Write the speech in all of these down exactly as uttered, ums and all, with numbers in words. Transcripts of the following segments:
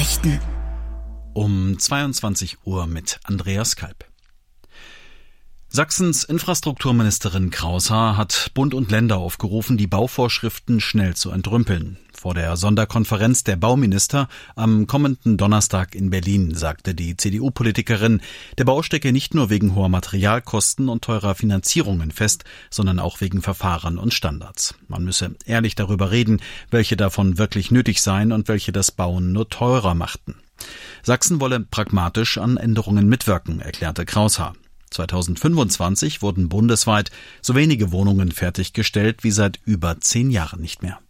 Nachrichten. Um zweiundzwanzig Uhr mit Andreas Kalb. Sachsens Infrastrukturministerin Kraushaar hat Bund und Länder aufgerufen, die Bauvorschriften schnell zu entrümpeln. Vor der Sonderkonferenz der Bauminister am kommenden Donnerstag in Berlin sagte die C D U-Politikerin, der Bau stecke nicht nur wegen hoher Materialkosten und teurer Finanzierungen fest, sondern auch wegen Verfahren und Standards. Man müsse ehrlich darüber reden, welche davon wirklich nötig seien und welche das Bauen nur teurer machten. Sachsen wolle pragmatisch an Änderungen mitwirken, erklärte Kraushaar. zweitausendfünfundzwanzig wurden bundesweit so wenige Wohnungen fertiggestellt wie seit über zehn Jahren nicht mehr.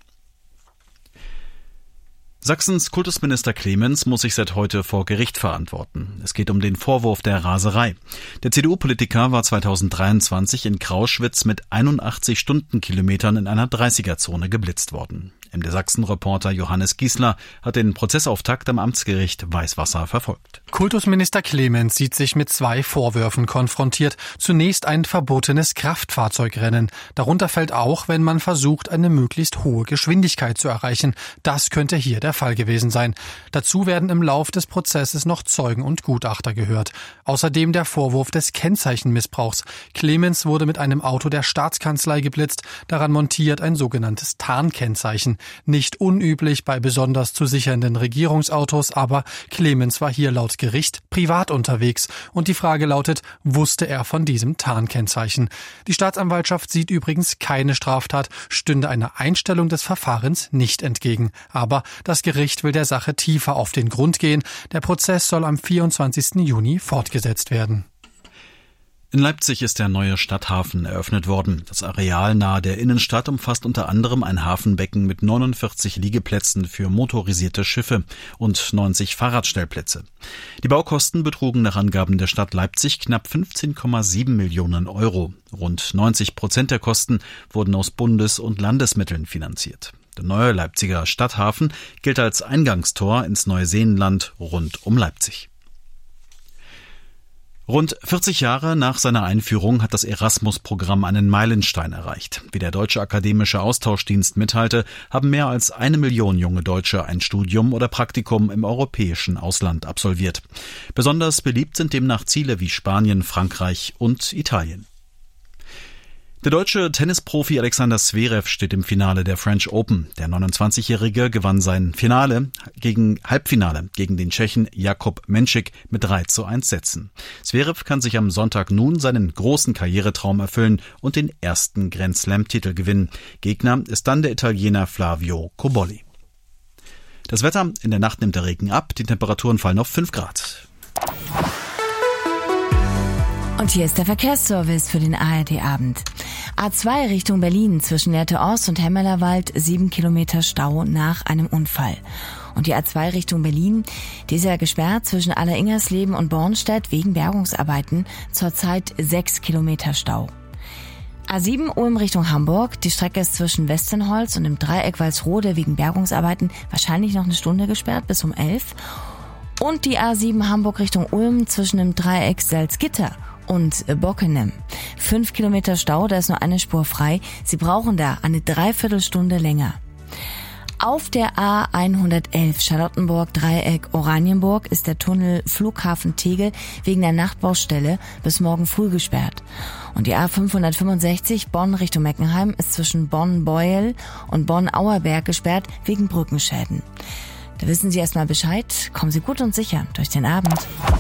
Sachsens Kultusminister Clemens muss sich seit heute vor Gericht verantworten. Es geht um den Vorwurf der Raserei. Der C D U-Politiker war zweitausenddreiundzwanzig in Krauschwitz mit einundachtzig Stundenkilometern in einer dreißiger-Zone geblitzt worden. M D Sachsen-Reporter Johannes Giesler hat den Prozessauftakt am Amtsgericht Weißwasser verfolgt. Kultusminister Clemens sieht sich mit zwei Vorwürfen konfrontiert. Zunächst ein verbotenes Kraftfahrzeugrennen. Darunter fällt auch, wenn man versucht, eine möglichst hohe Geschwindigkeit zu erreichen. Das könnte hier der Fall gewesen sein. Dazu werden im Lauf des Prozesses noch Zeugen und Gutachter gehört. Außerdem der Vorwurf des Kennzeichenmissbrauchs. Clemens wurde mit einem Auto der Staatskanzlei geblitzt. Daran montiert ein sogenanntes Tarnkennzeichen. Nicht unüblich bei besonders zu sichernden Regierungsautos, aber Clemens war hier laut Gericht privat unterwegs. Und die Frage lautet, wusste er von diesem Tarnkennzeichen? Die Staatsanwaltschaft sieht übrigens keine Straftat, stünde einer Einstellung des Verfahrens nicht entgegen. Aber das Gericht will der Sache tiefer auf den Grund gehen. Der Prozess soll am vierundzwanzigsten Juni fortgesetzt werden. In Leipzig ist der neue Stadthafen eröffnet worden. Das Areal nahe der Innenstadt umfasst unter anderem ein Hafenbecken mit neunundvierzig Liegeplätzen für motorisierte Schiffe und neunzig Fahrradstellplätze. Die Baukosten betrugen nach Angaben der Stadt Leipzig knapp fünfzehn Komma sieben Millionen Euro. Rund neunzig Prozent der Kosten wurden aus Bundes- und Landesmitteln finanziert. Der neue Leipziger Stadthafen gilt als Eingangstor ins Neuseenland rund um Leipzig. Rund vierzig Jahre nach seiner Einführung hat das Erasmus-Programm einen Meilenstein erreicht. Wie der Deutsche Akademische Austauschdienst mitteilte, haben mehr als eine Million junge Deutsche ein Studium oder Praktikum im europäischen Ausland absolviert. Besonders beliebt sind demnach Ziele wie Spanien, Frankreich und Italien. Der deutsche Tennisprofi Alexander Zverev steht im Finale der French Open. Der neunundzwanzigjährige gewann sein Finale gegen Halbfinale gegen den Tschechen Jakub Menšík mit drei zu eins Sätzen. Zverev kann sich am Sonntag nun seinen großen Karrieretraum erfüllen und den ersten Grand Slam-Titel gewinnen. Gegner ist dann der Italiener Flavio Cobolli. Das Wetter: In der Nacht nimmt der Regen ab, die Temperaturen fallen auf fünf Grad. Und hier ist der Verkehrsservice für den A R D-Abend. A zwei Richtung Berlin zwischen Lehrte Ost und Hemmerlerwald, sieben Kilometer Stau nach einem Unfall. Und die A zwei Richtung Berlin, die ist ja gesperrt zwischen Alleringersleben und Bornstedt wegen Bergungsarbeiten, zurzeit sechs Kilometer Stau. A sieben Ulm Richtung Hamburg, die Strecke ist zwischen Westenholz und dem Dreieck Walsrode wegen Bergungsarbeiten wahrscheinlich noch eine Stunde gesperrt, bis um elf. Und die A sieben Hamburg Richtung Ulm zwischen dem Dreieck Salzgitter und Bockenem. Fünf Kilometer Stau, da ist nur eine Spur frei. Sie brauchen da eine Dreiviertelstunde länger. Auf der A hundertelf Charlottenburg Dreieck Oranienburg ist der Tunnel Flughafen Tegel wegen der Nachtbaustelle bis morgen früh gesperrt. Und die A fünfhundertfünfundsechzig Bonn Richtung Meckenheim ist zwischen Bonn-Beuel und Bonn-Auerberg gesperrt wegen Brückenschäden. Da wissen Sie erstmal Bescheid. Kommen Sie gut und sicher durch den Abend.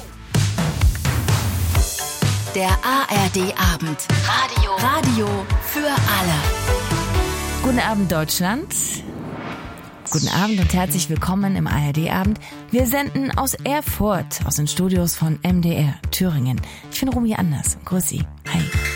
Der A R D-Abend. Radio. Radio für alle. Guten Abend, Deutschland. Guten Abend und herzlich willkommen im A R D-Abend. Wir senden aus Erfurt, aus den Studios von M D R Thüringen. Ich bin Romy Anders. Grüß Sie. Hi.